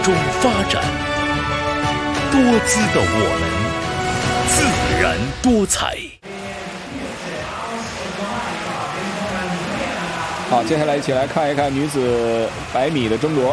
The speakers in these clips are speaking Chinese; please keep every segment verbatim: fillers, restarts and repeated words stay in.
中发展，多姿的我们，自然多彩。 好，接下来一起来看一看女子百米的争夺。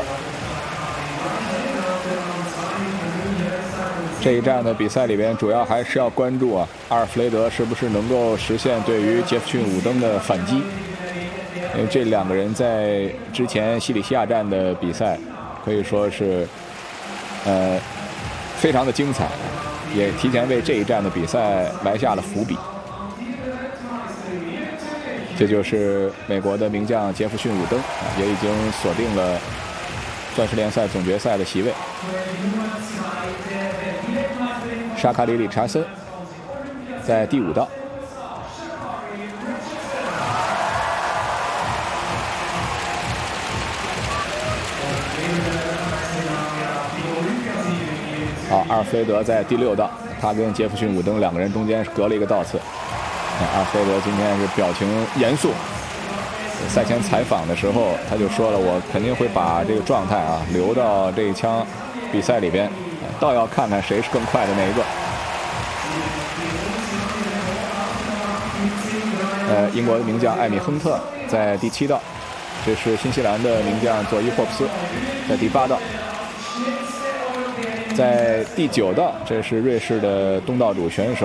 这一站的比赛里边，主要还是要关注啊，阿尔弗雷德是不是能够实现对于杰弗逊伍登的反击。因为这两个人在之前西里西亚站的比赛可以说是呃非常的精彩，也提前为这一站的比赛埋下了伏笔。这就是美国的名将杰弗逊伍登啊，也已经锁定了钻石联赛总决赛的席位。沙卡里理查森在第五道。好，阿尔弗雷德在第六道，他跟杰弗逊伍登两个人中间隔了一个道次。阿尔弗雷德今天是表情严肃，赛前采访的时候他就说了，我肯定会把这个状态啊留到这一枪比赛里边，倒要看看谁是更快的那一个。呃，英国的名将艾米亨特在第七道，这是新西兰的名将佐伊霍普斯在第八道，在第九道，这是瑞士的东道主选手